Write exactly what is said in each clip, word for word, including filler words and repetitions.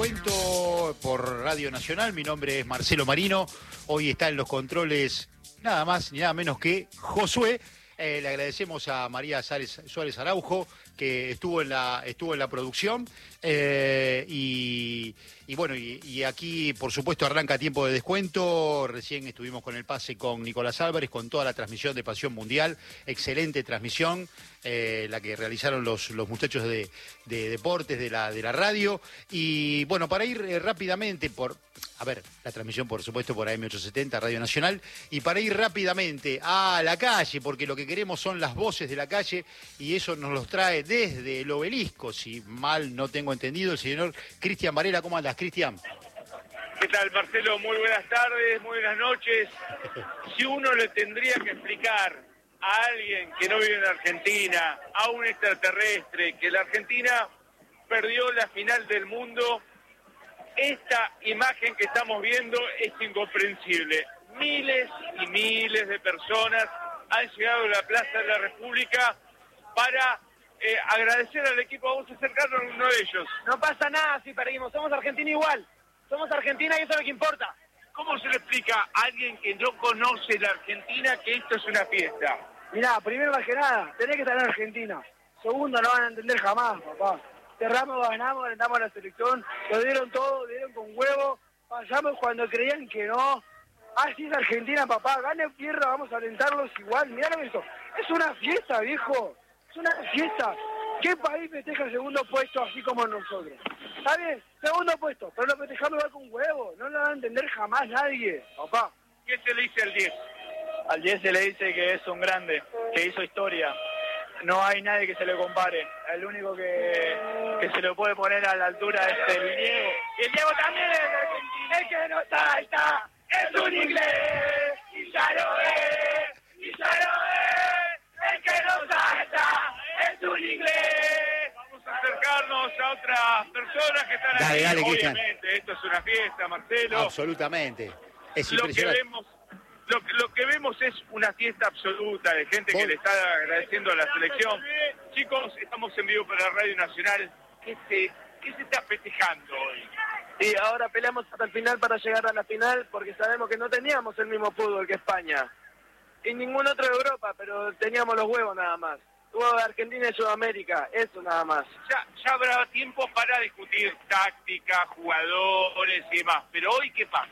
descuento por Radio Nacional. Mi nombre es Marcelo Marino. Hoy está en los controles nada más ni nada menos que Josué. Eh, le agradecemos a María Suárez, Suárez Araujo, que estuvo en la, estuvo en la producción. Eh, y, y bueno, y, y aquí, por supuesto, arranca tiempo de descuento. Recién estuvimos con el pase con Nicolás Álvarez, con toda la transmisión de Pasión Mundial. Excelente transmisión, eh, la que realizaron los, los muchachos de, de deportes de la, de la radio. Y bueno, para ir eh, rápidamente por... A ver, la transmisión, por supuesto, por A M ochocientos setenta, Radio Nacional. Y para ir rápidamente a la calle, porque lo que queremos son las voces de la calle, y eso nos los trae desde el Obelisco, si mal no tengo entendido, el señor Cristian Varela. ¿Cómo andas, Cristian? ¿Qué tal, Marcelo? Muy buenas tardes, muy buenas noches. Si uno le tendría que explicar a alguien que no vive en Argentina, a un extraterrestre, que la Argentina perdió la final del mundo, esta imagen que estamos viendo es incomprensible. Miles y miles de personas han llegado a la Plaza de la República para eh, agradecer al equipo. Vamos a acercarnos a uno de ellos. No pasa nada si perdimos, somos Argentina igual. Somos Argentina y eso es lo que importa. ¿Cómo se le explica a alguien que no conoce la Argentina que esto es una fiesta? Mirá, primero más que nada, tenés que estar en Argentina. Segundo, no van a entender jamás, papá. Cerramos, ganamos, alentamos a la selección, lo dieron todo, lo dieron con huevo, pasamos cuando creían que no. Así es Argentina, papá, gane o pierda, vamos a alentarlos igual. Mirá lo que hizo, es una fiesta, viejo, es una fiesta. ¿Qué país festeja el segundo puesto así como nosotros? ¿Está bien? Segundo puesto, pero lo festejamos igual con huevo, no lo va a entender jamás nadie, papá. ¿Qué se le dice al diez? Al diez se le dice que es un grande, que hizo historia. No hay nadie que se le compare. El único que, que se lo puede poner a la altura es el Diego. Y el Diego también es argentino. El que no salta es un inglés. Y ya lo es, y ya lo es. El que no salta es un inglés. Vamos a acercarnos a otras personas que están Dale, aquí. dale, Cristian. Obviamente, esto es una fiesta, Marcelo. Absolutamente. Es Lo que impresionante. vemos... Lo, lo que vemos es una fiesta absoluta de gente que le está agradeciendo a la selección. Chicos, estamos en vivo para Radio Nacional. ¿Qué se, qué se está festejando hoy? Y ahora peleamos hasta el final para llegar a la final porque sabemos que no teníamos el mismo fútbol que España. Y ningún otro de Europa, pero teníamos los huevos nada más. Huevos de Argentina y Sudamérica, eso nada más. Ya, ya habrá tiempo para discutir táctica, jugadores y demás. Pero hoy, ¿qué pasa?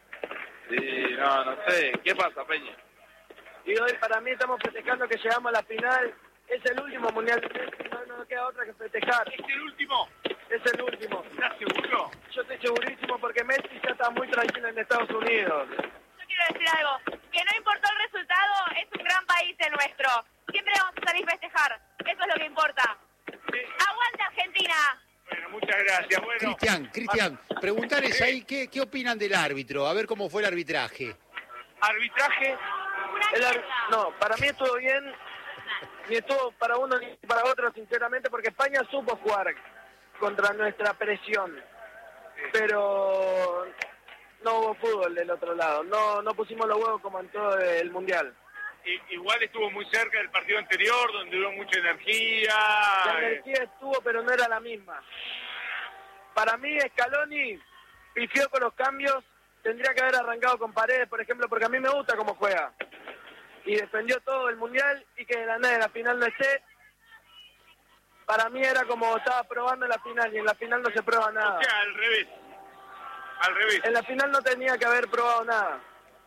Sí, no, no sé. ¿Qué pasa, Peña? Y hoy para mí estamos festejando que llegamos a la final. Es el último mundial de Messi, no, no queda otra que festejar. ¿Es el último? Es el último. ¿Estás seguro? Yo estoy segurísimo porque Messi ya está muy tranquilo en Estados Unidos. Yo quiero decir algo, que no importó el resultado, es un gran país el nuestro. Siempre vamos a salir a festejar, eso es lo que importa. Sí. ¡Aguanta Argentina! Bueno, muchas gracias. Bueno, Cristian, Cristian, preguntarles ahí qué, qué opinan del árbitro, a ver cómo fue el arbitraje. arbitraje. Una El ar- mierda. No, para mí estuvo bien, ni estuvo para uno ni para otro, sinceramente, porque España supo jugar contra nuestra presión. Pero no hubo fútbol del otro lado, no no pusimos los huevos como en todo el Mundial. I- igual estuvo muy cerca del partido anterior, donde hubo mucha energía. La energía estuvo, pero no era la misma. Para mí, Scaloni pifió con los cambios. Tendría que haber arrancado con Paredes, por ejemplo, porque a mí me gusta cómo juega. Y defendió todo el Mundial y que de la nada en la final no esté. Para mí era como estaba probando en la final y en la final no se prueba nada. O sea, al revés. Al revés. En la final no tenía que haber probado nada.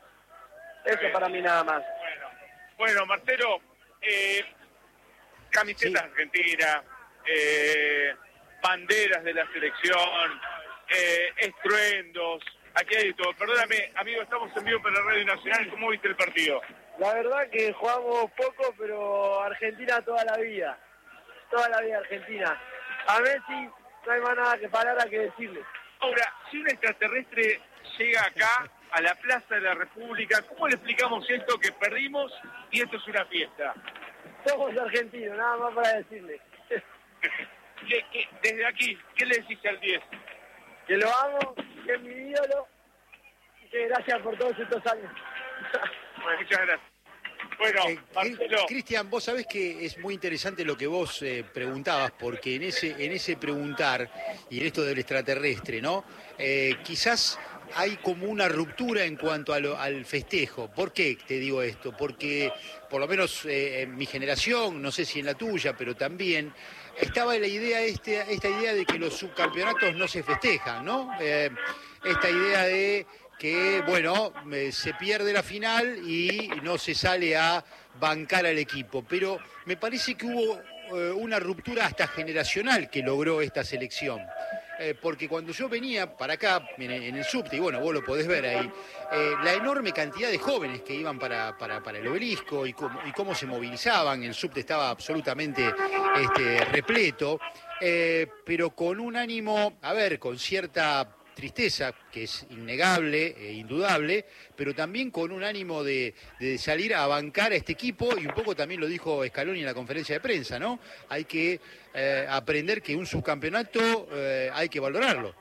Eso para mí nada más. Bueno, bueno Marcelo, eh, camisetas Sí. argentinas, eh, banderas de la selección, eh, estruendos, aquí hay de todo. Perdóname, amigo, estamos en vivo para la Radio Nacional. ¿Cómo viste el partido? La verdad que jugamos poco, pero Argentina toda la vida. Toda la vida Argentina. A Messi no hay más nada que palabra que decirle. Ahora, si un extraterrestre llega acá, a la Plaza de la República, ¿cómo le explicamos esto que perdimos y esto es una fiesta? Somos argentinos, nada más para decirle. ¿Qué, qué, desde aquí, ¿qué le decís al diez? Que lo amo, que es mi ídolo y que gracias por todos estos años. Bueno, muchas gracias. Bueno, Eh, Marcelo. Cristian, vos sabés que es muy interesante lo que vos eh, preguntabas, porque en ese, en ese preguntar y en esto del extraterrestre, ¿no? Eh, quizás hay como una ruptura en cuanto a lo- al festejo. ¿Por qué te digo esto? Porque por lo menos eh, en mi generación, no sé si en la tuya, pero también estaba la idea este, esta idea de que los subcampeonatos no se festejan, ¿no? Eh, esta idea de que, bueno, eh, se pierde la final y no se sale a bancar al equipo. Pero me parece que hubo eh, una ruptura hasta generacional que logró esta selección. Eh, porque cuando yo venía para acá, en, en el subte, y bueno, vos lo podés ver ahí, eh, la enorme cantidad de jóvenes que iban para, para, para el obelisco y cómo, y cómo se movilizaban, el subte estaba absolutamente este, repleto, eh, pero con un ánimo, a ver, con cierta tristeza, que es innegable e indudable, pero también con un ánimo de, de salir a bancar a este equipo, y un poco también lo dijo Scaloni en la conferencia de prensa, ¿no? Hay que eh, aprender que un subcampeonato eh, hay que valorarlo.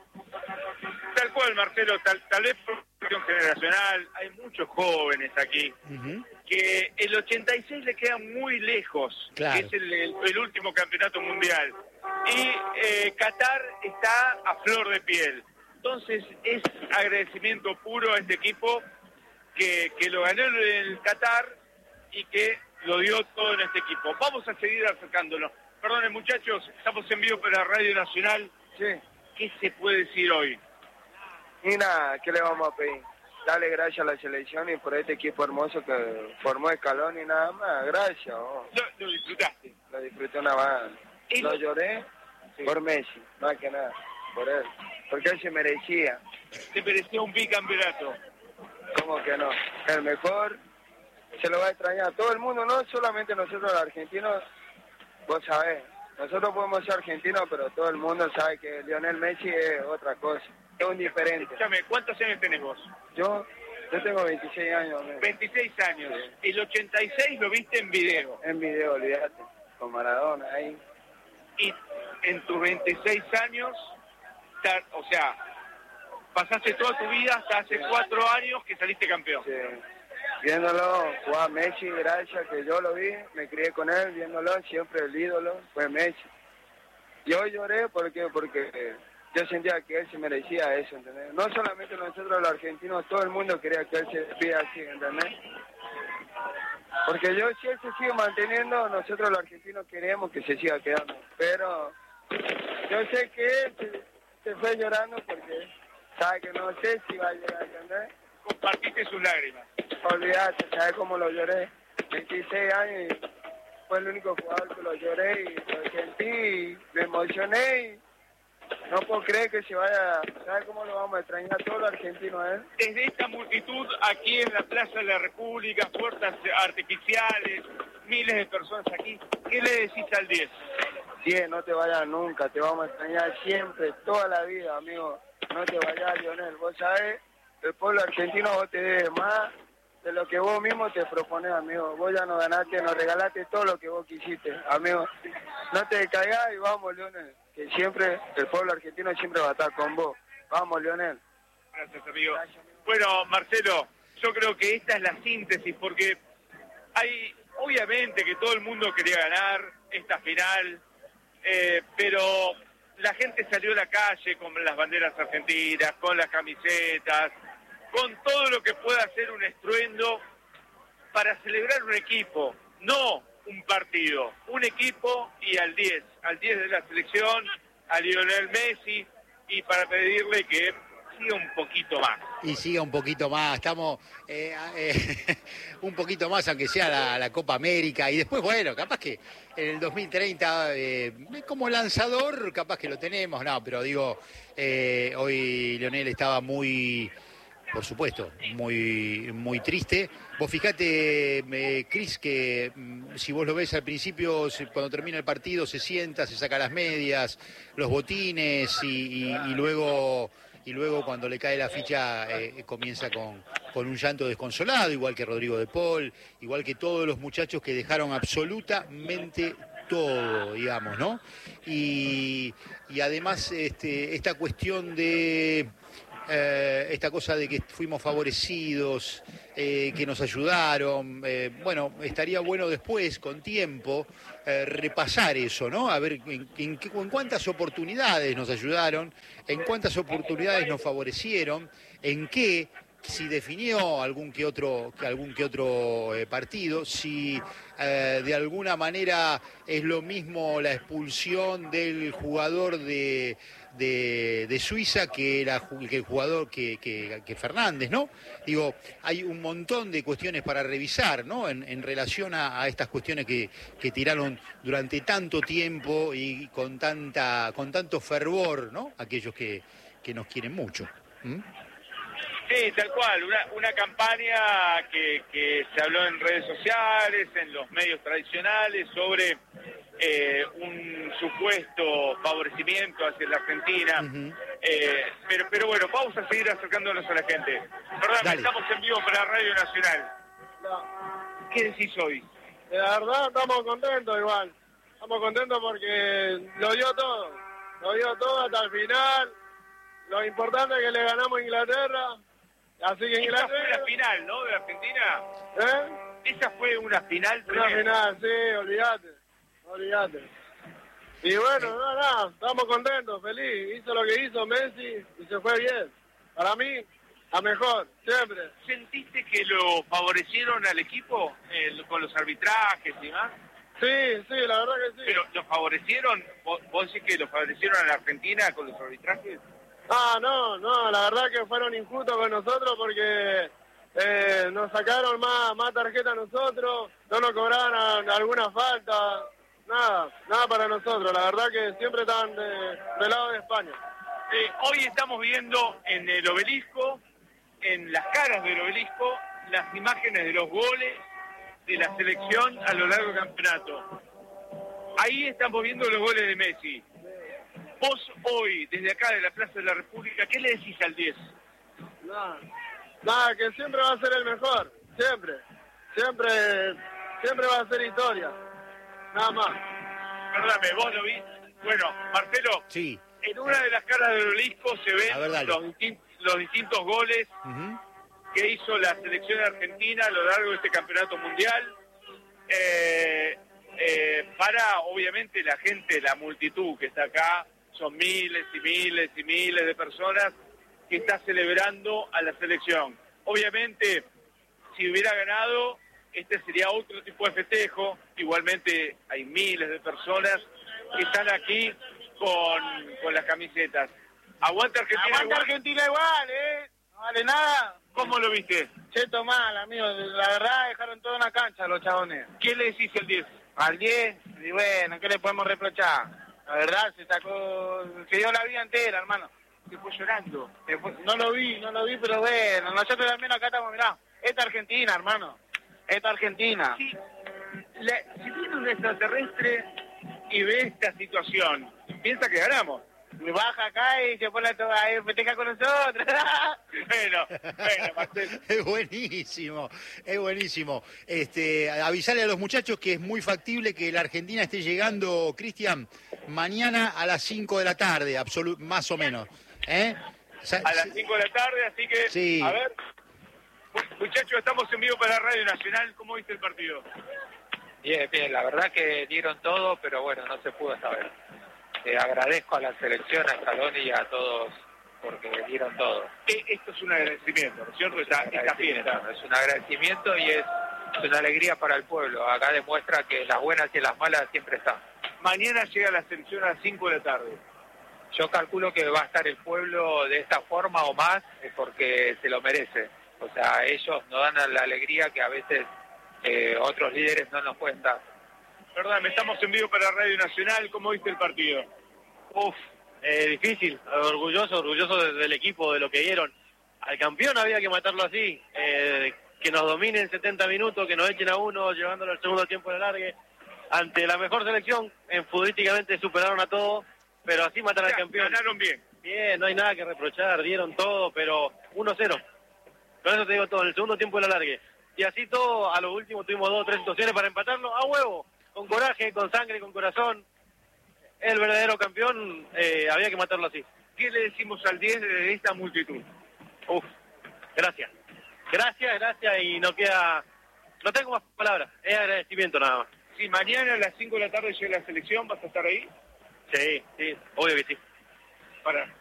Tal cual, Marcelo, tal, tal vez por cuestión generacional, hay muchos jóvenes aquí, Uh-huh. que el ochenta y seis le queda muy lejos, Claro. que es el, el- el último campeonato mundial. Y eh, Qatar está a flor de piel. Entonces es agradecimiento puro a este equipo que, que lo ganó en el Qatar y que lo dio todo en este equipo. Vamos a seguir acercándonos. Perdonen muchachos, estamos en vivo para Radio Nacional. Sí. ¿Qué se puede decir hoy? Y nada, ¿qué le vamos a pedir? Dale gracias a la selección y por este equipo hermoso que formó Scaloni y nada más. Gracias, vos. Lo, lo disfrutaste. Lo disfruté una banda. Y Lo lo- lloré Sí. por Messi, más que nada, por él. Porque él se merecía. Te merecía un bicampeonato. ¿Cómo que no? El mejor, se lo va a extrañar a todo el mundo, no solamente nosotros los argentinos, vos sabés. Nosotros podemos ser argentinos, pero todo el mundo sabe que Lionel Messi es otra cosa. Es un diferente. Escúchame, ¿cuántos años tenés vos? Yo, yo tengo veintiséis años, amigo. veintiséis años. El ochenta y seis lo viste en video. En video, olvídate, con Maradona ahí. Y en tus veintiséis años, ta- o sea, pasaste toda tu vida hasta hace cuatro años que saliste campeón. Sí. Viéndolo jugar a Messi, gracias que yo lo vi, me crié con él, viéndolo, siempre el ídolo fue Messi. Y hoy lloré porque, porque yo sentía que él se merecía eso, ¿entendés? No solamente nosotros los argentinos, todo el mundo quería que él se despida así, ¿entendés? Porque yo, si él se sigue manteniendo, nosotros los argentinos queremos que se siga quedando. Pero yo sé que él se, se fue llorando porque sabe que no sé si va a llegar, ¿entendés? Compartiste sus lágrimas. Olvídate, ¿sabes cómo lo lloré? veintiséis años y fue el único jugador que lo lloré y lo sentí y me emocioné y no puedo creer que se vaya. ¿Sabes cómo lo vamos a extrañar a todos los argentinos a él? Desde esta multitud aquí en la Plaza de la República, fuerzas artificiales, miles de personas aquí, ¿qué le decís al diez? diez, no te vayas nunca, te vamos a extrañar siempre, toda la vida, amigo. No te vayas, Lionel. Vos sabés, el pueblo argentino vos te debe más de lo que vos mismo te propones, amigo. Vos ya nos ganaste, nos regalaste todo lo que vos quisiste, amigo. No te caigas y vamos, Lionel. Que siempre, el pueblo argentino siempre va a estar con vos. Vamos, Lionel. Gracias, amigo. Bueno, Marcelo, yo creo que esta es la síntesis, porque hay, obviamente que todo el mundo quería ganar esta final, eh, pero la gente salió a la calle con las banderas argentinas, con las camisetas, con todo lo que pueda ser un estruendo para celebrar un equipo, no un partido, un equipo y al diez, al diez de la selección, a Lionel Messi, y para pedirle que siga un poquito más. Y siga un poquito más, estamos eh, eh, un poquito más, aunque sea la, la Copa América, y después, bueno, capaz que en el dos mil treinta, eh, como lanzador, capaz que lo tenemos, no, pero digo, eh, hoy Lionel estaba muy, por supuesto, muy, muy triste. Vos fijate, eh, Cris, que mm, si vos lo ves al principio, se- cuando termina el partido, se sienta, se saca las medias, los botines, y, y- y luego... Y luego cuando le cae la ficha eh, comienza con, con un llanto desconsolado, igual que Rodrigo de Paul, igual que todos los muchachos que dejaron absolutamente todo, digamos, ¿no? Y, y además este, esta cuestión de, eh, esta cosa de que fuimos favorecidos, eh, que nos ayudaron. Eh, bueno, estaría bueno después, con tiempo, eh, repasar eso, ¿no? A ver en, en, qué- en cuántas oportunidades nos ayudaron, en cuántas oportunidades nos favorecieron, en qué, si definió algún que otro, que algún que otro eh, partido, si eh, de alguna manera es lo mismo la expulsión del jugador de, de, de Suiza que, era, ju- que el jugador que, que, que Fernández, ¿no? Digo, hay un montón de cuestiones para revisar, ¿no? En, en relación a, a estas cuestiones que, que tiraron durante tanto tiempo y con tanta, con tanto fervor, ¿no? Aquellos que, que nos quieren mucho. ¿Mm? Sí, tal cual, una, una campaña que, que se habló en redes sociales, en los medios tradicionales, sobre eh, un supuesto favorecimiento hacia la Argentina. Ujú. eh, pero, pero bueno, vamos a seguir acercándonos a la gente. Perdón, Dale. estamos en vivo para Radio Nacional. ¿Qué decís hoy? La verdad estamos contentos igual. Estamos contentos porque lo dio todo. Lo dio todo hasta el final. Lo importante es que le ganamos a Inglaterra. Así que Esa fue Inglaterra... la final, ¿no? De Argentina. ¿Eh? Esa fue una final. Una tremenda. final, sí, olvídate. Olvídate. Y bueno, no, nada, estamos contentos, feliz. Hizo lo que hizo Messi y se fue bien. Para mí, a mejor, siempre. ¿Sentiste que lo favorecieron al equipo eh, con los arbitrajes y demás? Sí, sí, la verdad que sí. Pero ¿lo favorecieron? ¿Vos, vos decís que lo favorecieron a la Argentina con los arbitrajes? Ah, no, no, la verdad que fueron injustos con nosotros porque eh, nos sacaron más, más tarjeta a nosotros, no nos cobraban a- alguna falta, nada, nada para nosotros. La verdad que siempre están de, del lado de España. Eh, hoy estamos viendo en el obelisco, en las caras del obelisco, las imágenes de los goles de la selección a lo largo del campeonato. Ahí estamos viendo los goles de Messi. Vos hoy, desde acá de la Plaza de la República, ¿qué le decís al diez? Nada, nada, que siempre va a ser el mejor, siempre, siempre, siempre va a ser historia, nada más. Perdóname, vos lo viste. Bueno, Marcelo, Sí. en una de las caras del obelisco se ven A ver, dale. los, distin- los distintos goles Ujú. que hizo la selección argentina a lo largo de este campeonato mundial. Eh, eh, para, obviamente, la gente, la multitud que está acá, son miles y miles y miles de personas que está celebrando a la selección. Obviamente, si hubiera ganado, este sería otro tipo de festejo. Igualmente hay miles de personas que están aquí con, con las camisetas. Aguanta Argentina. Aguanta igual. Argentina igual, ¿eh? No vale nada. ¿Cómo lo viste? Cheto mal, amigo, la verdad dejaron toda una cancha los chabones. ¿Qué le decís al diez? Al diez, y bueno, ¿qué le podemos reprochar? La verdad, se sacó, se dio la vida entera, hermano. Se fue llorando. Se fue- No lo vi, no lo vi, pero bueno, nosotros también acá estamos, mirá, esta Argentina, hermano, esta Argentina. Sí, la- si viene un extraterrestre y ve esta situación, piensa que ganamos. Me baja acá y se pone a toda ahí, festeja con nosotros. Bueno, bueno, Marcelo. Es buenísimo, es buenísimo. Este, avisarle a los muchachos que es muy factible que la Argentina esté llegando, Cristian, mañana a las cinco de la tarde, absolu- más o menos. ¿Eh? Sa- A las cinco de la tarde, así que, Sí. a ver. Muchachos, estamos en vivo para Radio Nacional. ¿Cómo viste el partido? Bien, bien, la verdad que dieron todo, pero bueno, no se pudo saber. Eh, agradezco a la selección, a Scaloni y a todos porque dieron todo. Eh, Esto es un agradecimiento, ¿no es cierto? Está, está bien. Agradecimiento, es un agradecimiento y es, es una alegría para el pueblo. Acá demuestra que las buenas y las malas siempre están. Mañana llega la selección a las cinco de la tarde. Yo calculo que va a estar el pueblo de esta forma o más eh, porque se lo merece. O sea, ellos nos dan la alegría que a veces eh, otros líderes no nos pueden dar. Perdón, estamos en vivo para Radio Nacional. ¿Cómo viste el partido? Uf, eh, difícil, orgulloso, orgulloso de- del equipo, de lo que dieron. Al campeón había que matarlo así, eh, que nos dominen setenta minutos, que nos echen a uno, llevándolo al segundo tiempo de largue. Ante la mejor selección, en futbolísticamente superaron a todos, pero así matar al Ya, campeón. ganaron bien. Bien, no hay nada que reprochar, dieron todo, pero uno cero. Con eso te digo todo, en el segundo tiempo de la largue. Y así todo, a lo último tuvimos dos o tres situaciones para empatarlo a huevo, con coraje, con sangre, con corazón. El verdadero campeón, eh, había que matarlo así. ¿qué le decimos al diez de esta multitud? Uf, gracias. Gracias, gracias y no queda... No tengo más palabras, es agradecimiento nada más. Si mañana a las cinco de la tarde llega la selección, ¿vas a estar ahí? Sí, sí, obvio que sí. Para